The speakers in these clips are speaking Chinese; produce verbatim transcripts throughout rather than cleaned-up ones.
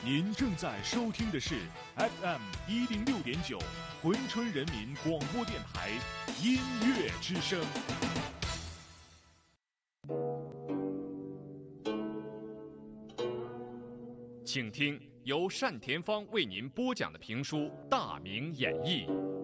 您正在收听的是 F M 一零六点九珲春人民广播电台音乐之声。请听由单田芳为您播讲的评书《大明演义》。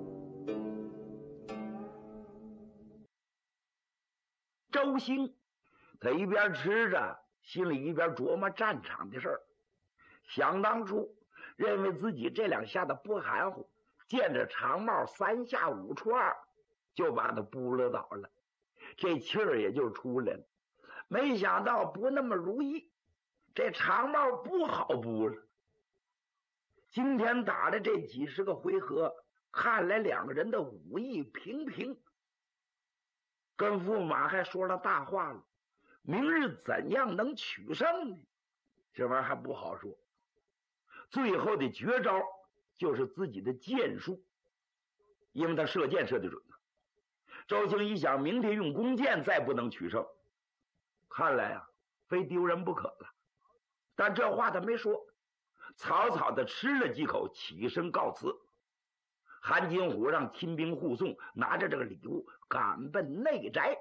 周兴他一边吃着，心里一边琢磨战场的事儿。想当初认为自己这两下子不含糊，见着长帽三下五除二就把他扑了倒了，这气儿也就出来了。没想到不那么如意，这长帽不好扑了。今天打的这几十个回合，看来两个人的武艺平平。跟驸马还说了大话了，明日怎样能取胜呢？这玩意儿还不好说。最后的绝招就是自己的箭术，因为他射箭射得准。周兴一想，明天用弓箭再不能取胜，看来啊，非丢人不可了。但这话他没说，草草的吃了几口，起身告辞。韩金虎让亲兵护送，拿着这个礼物赶奔内宅。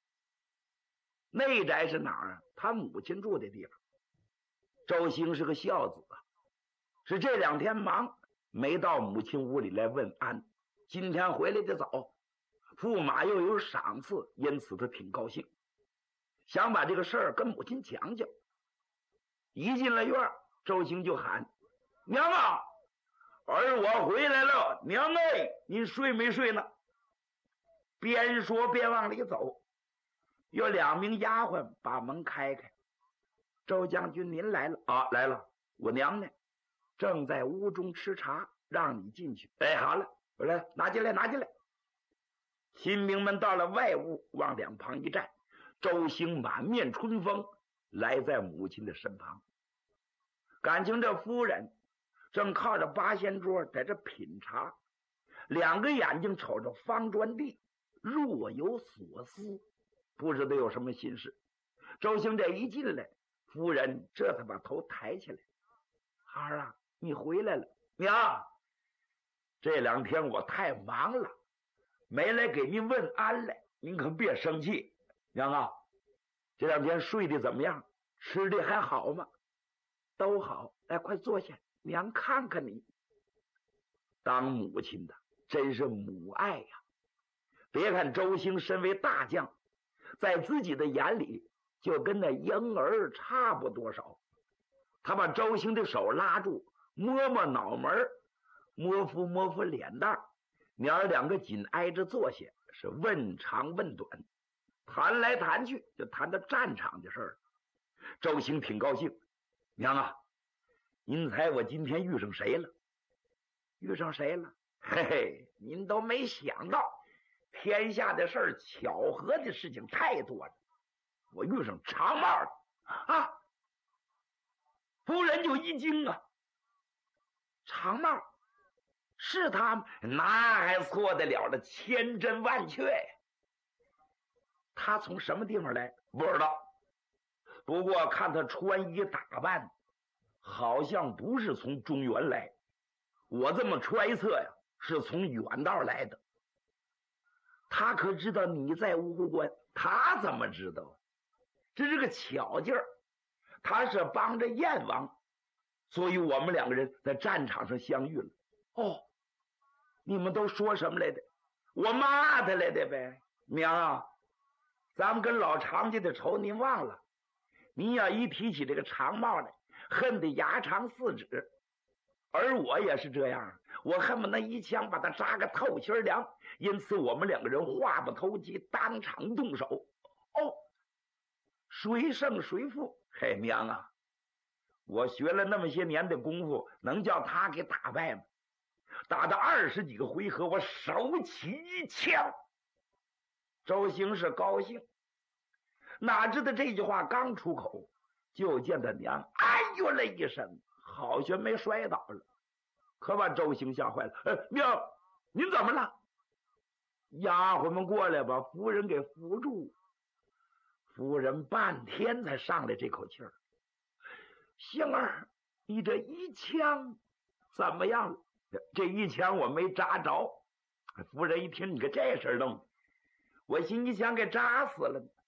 内宅是哪儿啊？他母亲住的地方。周兴是个孝子啊，是这两天忙没到母亲屋里来问安，今天回来的早，驸马又有赏赐，因此他挺高兴，想把这个事儿跟母亲讲讲。一进了院，周兴就喊：“娘啊，儿我回来了，娘哎，您睡没睡呢？”边说边往里走，有两名丫鬟把门开开。周将军您来了啊，来了，我娘呢？正在屋中吃茶，让你进去。哎，好了，我来拿进来，拿进来。新兵们到了外屋，往两旁一站，周兴满面春风，来在母亲的身旁。感情这夫人正靠着八仙桌在这品茶，两个眼睛瞅着方砖地，若有所思，不知道有什么心事。周兴这一进来，夫人这才把头抬起来：“孩儿啊，你回来了。娘，这两天我太忙了，没来给您问安来，您可别生气。娘啊，这两天睡得怎么样？吃的还好吗？”“都好。来，快坐下，娘看看你。”当母亲的真是母爱呀！别看周兴身为大将，在自己的眼里就跟那婴儿差不多少。他把周兴的手拉住，摸摸脑门，摸扶摸扶脸蛋，娘儿两个紧挨着坐下，是问长问短，谈来谈去就谈到战场的事儿。周兴挺高兴：“娘啊，您猜我今天遇上谁了？”“遇上谁了？”“嘿嘿，您都没想到，天下的事儿，巧合的事情太多了。我遇上长帽了啊！”夫人就一惊啊，“长帽是他吗？那还错得了了，千真万确呀。他从什么地方来？不知道，不过看他穿衣打扮，好像不是从中原来，我这么揣测呀，是从远道来的。他可知道你在芜湖关？他怎么知道？这是个巧劲儿。他是帮着燕王，所以我们两个人在战场上相遇了。”“哦，你们都说什么来的？”“我骂他来的呗。娘啊，咱们跟老常家的仇您忘了？你要一提起这个长帽来，恨得牙长四指。而我也是这样，我恨不能一枪把他扎个透心凉。因此我们两个人话不投机，当场动手。哦，谁胜谁负？嘿，娘啊，我学了那么些年的功夫，能叫他给打败吗？打到二十几个回合，我手起一枪。”周兴是高兴，哪知道这句话刚出口，就见他娘哎呦了一声，好悬没摔倒了，可把周兴吓坏了。“哎，娘，您怎么了？”丫鬟们过来把夫人给扶住。夫人半天才上来这口气儿：“星儿， 你这一枪怎么样了？这一枪我没扎着。夫人一听你个这事儿弄，我寻你想给扎死了，